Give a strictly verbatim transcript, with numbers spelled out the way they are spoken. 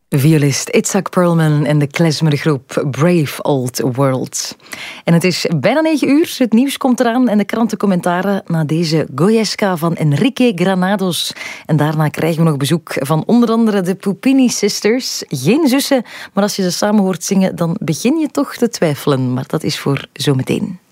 Violist Itzhak Perlman en de klezmergroep Brave Old World. En het is bijna negen uur, het nieuws komt eraan en de krantencommentaren na deze Goyesca van Enrique Granados. En daarna krijgen we nog bezoek van onder andere de Puppini Sisters. Geen zussen, maar als je ze samen hoort zingen, dan begin je toch te twijfelen. Maar dat is voor zometeen.